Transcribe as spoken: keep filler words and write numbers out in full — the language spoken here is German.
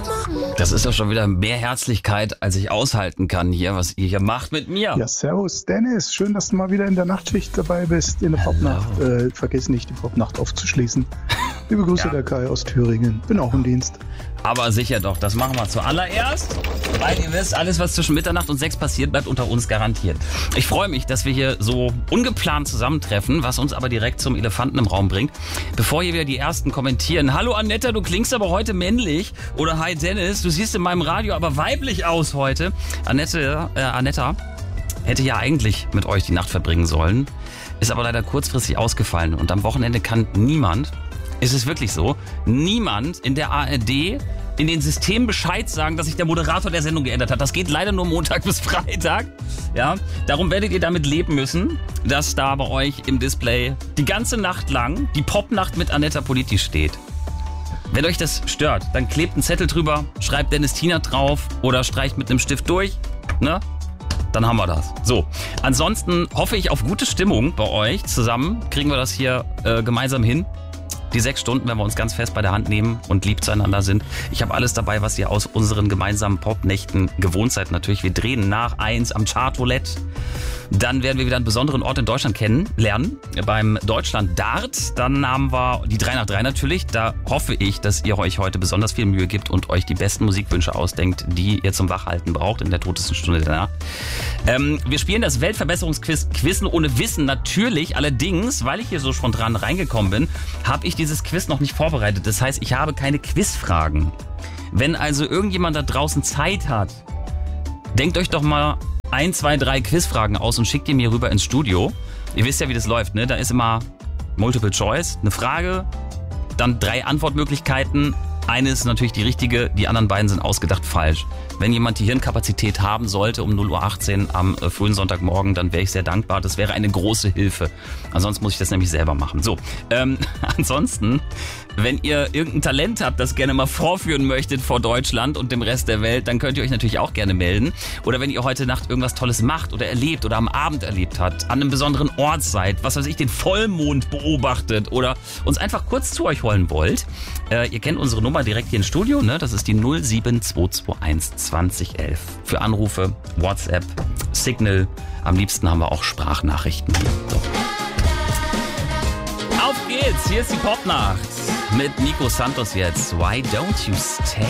Das ist doch schon wieder mehr Herzlichkeit, als ich aushalten kann hier, was ihr hier macht mit mir. Ja, servus Dennis, schön, dass du mal wieder in der Nachtschicht dabei bist, in der Popnacht. Äh, vergiss nicht, die Popnacht aufzuschließen. Liebe Grüße, ja. Der Kai aus Thüringen, bin auch im Dienst. Aber sicher doch, das machen wir zuallererst, weil ihr wisst, alles was zwischen Mitternacht und sechs passiert, bleibt unter uns garantiert. Ich freue mich, dass wir hier so ungeplant zusammentreffen, was uns aber direkt zum Elefanten im Raum bringt. Bevor hier wieder die Ersten kommentieren, hallo Annetta, du klingst aber heute männlich, oder hi Dennis, du siehst in meinem Radio aber weiblich aus heute. Annette, äh, Annetta hätte ja eigentlich mit euch die Nacht verbringen sollen, ist aber leider kurzfristig ausgefallen und am Wochenende kann niemand, ist es wirklich so, niemand in der A R D in den Systemen Bescheid sagen, dass sich der Moderator der Sendung geändert hat. Das geht leider nur Montag bis Freitag. Ja, darum werdet ihr damit leben müssen, dass da bei euch im Display die ganze Nacht lang die Popnacht mit Annetta Politi steht. Wenn euch das stört, dann klebt einen Zettel drüber, schreibt Dennis Tina drauf oder streicht mit einem Stift durch, ne? Dann haben wir das. So, ansonsten hoffe ich auf gute Stimmung bei euch. Zusammen kriegen wir das hier äh, gemeinsam hin. Die sechs Stunden, wenn wir uns ganz fest bei der Hand nehmen und lieb zueinander sind. Ich habe alles dabei, was ihr aus unseren gemeinsamen Popnächten gewohnt seid. Natürlich, wir drehen nach eins am Chartroulette. Dann werden wir wieder einen besonderen Ort in Deutschland kennenlernen, beim Deutschland Dart. Dann haben wir die drei nach drei natürlich. Da hoffe ich, dass ihr euch heute besonders viel Mühe gibt und euch die besten Musikwünsche ausdenkt, die ihr zum Wachhalten braucht in der totesten Stunde der Nacht. Ähm, wir spielen das Weltverbesserungsquiz Quizzen ohne Wissen natürlich. Allerdings, weil ich hier so spontan reingekommen bin, habe ich dieses Quiz noch nicht vorbereitet. Das heißt, ich habe keine Quizfragen. Wenn also irgendjemand da draußen Zeit hat, denkt euch doch mal ein, zwei, drei Quizfragen aus und schickt die mir rüber ins Studio. Ihr wisst ja, wie das läuft, ne? Da ist immer Multiple Choice, eine Frage, dann drei Antwortmöglichkeiten. Eine ist natürlich die richtige, die anderen beiden sind ausgedacht falsch. Wenn jemand die Hirnkapazität haben sollte um null Uhr achtzehn am äh, frühen Sonntagmorgen, dann wäre ich sehr dankbar. Das wäre eine große Hilfe. Ansonsten muss ich das nämlich selber machen. So, ähm, ansonsten, wenn ihr irgendein Talent habt, das gerne mal vorführen möchtet vor Deutschland und dem Rest der Welt, dann könnt ihr euch natürlich auch gerne melden. Oder wenn ihr heute Nacht irgendwas Tolles macht oder erlebt oder am Abend erlebt habt, an einem besonderen Ort seid, was weiß ich, den Vollmond beobachtet oder uns einfach kurz zu euch holen wollt. Äh, ihr kennt unsere Nummer direkt hier im Studio, ne? Das ist die null sieben zwei zwei eins zwanzig elf. Für Anrufe, WhatsApp, Signal. Am liebsten haben wir auch Sprachnachrichten hier. So. Auf geht's, hier ist die Popnacht mit Nico Santos jetzt. Why don't you stay?